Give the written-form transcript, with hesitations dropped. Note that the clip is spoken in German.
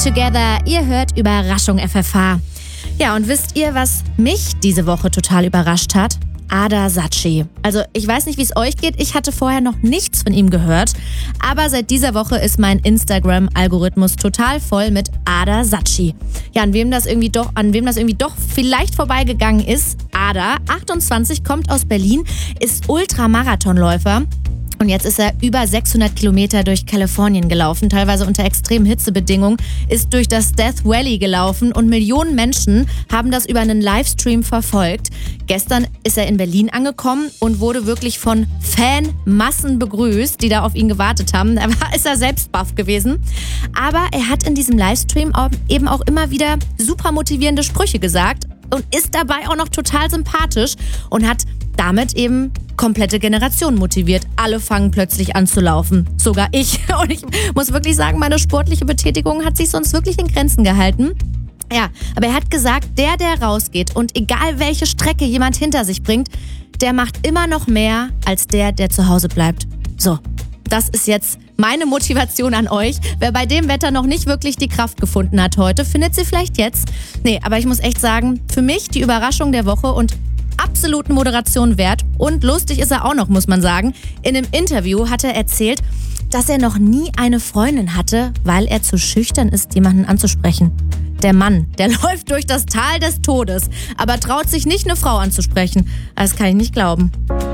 Together. Ihr hört Überraschung FFH. Ja, und wisst ihr, was mich diese Woche total überrascht hat? Ada Sacchi. Also ich weiß nicht, wie es euch geht. Ich hatte vorher noch nichts von ihm gehört. Aber seit dieser Woche ist mein Instagram-Algorithmus total voll mit Ada Sacchi. Ja, an wem das irgendwie doch vielleicht vorbeigegangen ist. Ada, 28, kommt aus Berlin, ist Ultramarathonläufer. Und jetzt ist er über 600 Kilometer durch Kalifornien gelaufen, teilweise unter extremen Hitzebedingungen, ist durch das Death Valley gelaufen und Millionen Menschen haben das über einen Livestream verfolgt. Gestern ist er in Berlin angekommen und wurde wirklich von Fanmassen begrüßt, die da auf ihn gewartet haben. Da ist er selbst baff gewesen. Aber er hat in diesem Livestream eben auch immer wieder super motivierende Sprüche gesagt und ist dabei auch noch total sympathisch und hat damit eben komplette Generationen motiviert. Alle fangen plötzlich an zu laufen. Sogar ich. Und ich muss wirklich sagen, meine sportliche Betätigung hat sich sonst wirklich in Grenzen gehalten. Ja, aber er hat gesagt, der rausgeht und egal welche Strecke jemand hinter sich bringt, der macht immer noch mehr als der zu Hause bleibt. So, das ist jetzt meine Motivation an euch. Wer bei dem Wetter noch nicht wirklich die Kraft gefunden hat heute, findet sie vielleicht jetzt. Nee, aber ich muss echt sagen, für mich die Überraschung der Woche und absoluten Moderation wert. Und lustig ist er auch noch, muss man sagen. In einem Interview hat er erzählt, dass er noch nie eine Freundin hatte, weil er zu schüchtern ist, jemanden anzusprechen. Der Mann, der läuft durch das Tal des Todes, aber traut sich nicht, eine Frau anzusprechen. Das kann ich nicht glauben.